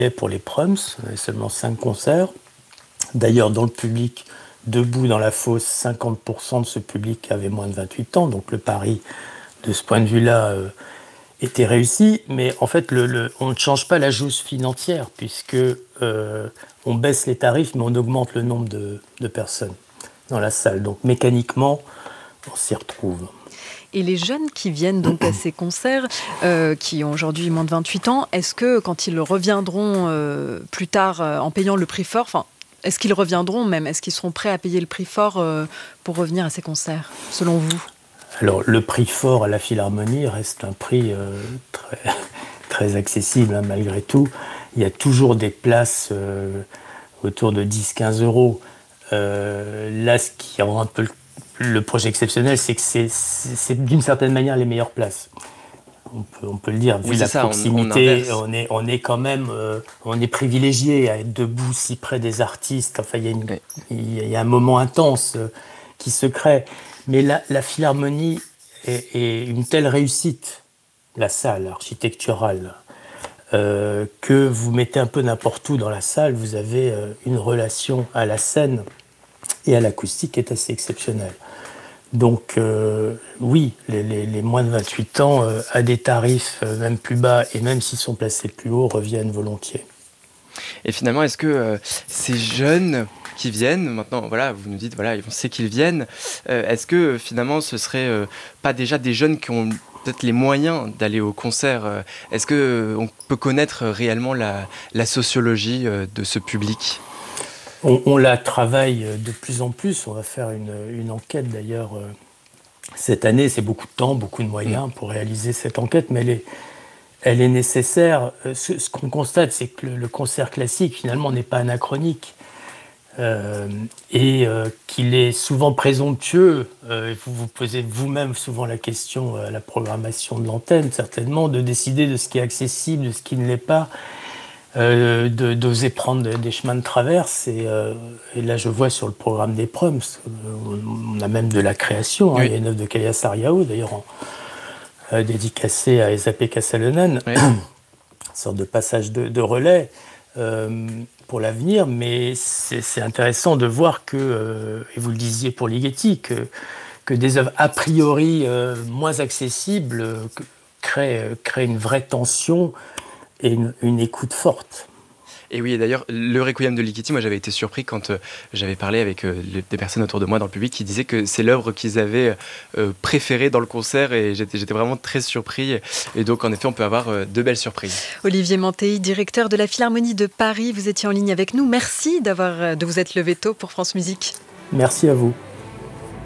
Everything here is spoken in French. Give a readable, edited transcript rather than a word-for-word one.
pour les Proms, on avait seulement 5 concerts. D'ailleurs, dans le public, debout dans la fosse, 50% de ce public avait moins de 28 ans, donc le pari, de ce point de vue-là, était réussi. Mais en fait, on ne change pas la jauge financière, puisque on baisse les tarifs, mais on augmente le nombre de personnes dans la salle. Donc mécaniquement, on s'y retrouve. Et les jeunes qui viennent donc à ces concerts, qui ont aujourd'hui moins de 28 ans, est-ce que quand ils reviendront plus tard en payant le prix fort, est-ce qu'ils reviendront même? Est-ce qu'ils seront prêts à payer le prix fort pour revenir à ces concerts, selon vous? Alors, le prix fort à la Philharmonie reste un prix très, très accessible, hein, malgré tout. Il y a toujours des places autour de 10-15 euros. Là, ce qui rend un peu le projet exceptionnel, c'est que c'est d'une certaine manière les meilleures places. On peut le dire, vu la proximité, on est quand même on est privilégié à être debout si près des artistes. Enfin, il y a un moment intense qui se crée. Mais la Philharmonie est une telle réussite, la salle architecturale, que vous mettez un peu n'importe où dans la salle, vous avez une relation à la scène et à l'acoustique qui est assez exceptionnelle. Donc oui, les moins de 28 ans, à des tarifs même plus bas, et même s'ils sont placés plus haut, reviennent volontiers. Et finalement, est-ce que ces jeunes qui viennent, maintenant, voilà, vous nous dites, voilà, on sait qu'ils viennent, est-ce que finalement ce serait pas déjà des jeunes qui ont peut-être les moyens d'aller au concert? Est-ce qu'on peut connaître réellement la sociologie de ce public? On la travaille de plus en plus. On va faire une enquête d'ailleurs cette année. C'est beaucoup de temps, beaucoup de moyens pour réaliser cette enquête, mais elle est nécessaire. Ce qu'on constate, c'est que le concert classique, finalement, n'est pas anachronique et qu'il est souvent présomptueux. Vous vous posez vous-même souvent la question à la programmation de l'antenne, certainement, de décider de ce qui est accessible, de ce qui ne l'est pas. D'oser prendre des chemins de traverse et là je vois sur le programme des Proms on a même de la création, hein. Oui. Il y a une œuvre de Kaia Sariao d'ailleurs dédicacée à Esa-Pekka Salonen, oui. Une sorte de passage de relais pour l'avenir, mais c'est intéressant de voir que, et vous le disiez pour Ligeti, que des œuvres a priori moins accessibles créent une vraie tension et une écoute forte. Et oui, et d'ailleurs, le Requiem de Ligeti, moi j'avais été surpris quand j'avais parlé avec des personnes autour de moi dans le public qui disaient que c'est l'œuvre qu'ils avaient préférée dans le concert, et j'étais vraiment très surpris. Et donc en effet, on peut avoir de belles surprises. Olivier Mantey, directeur de la Philharmonie de Paris, vous étiez en ligne avec nous. Merci de vous être levé tôt pour France Musique. Merci à vous.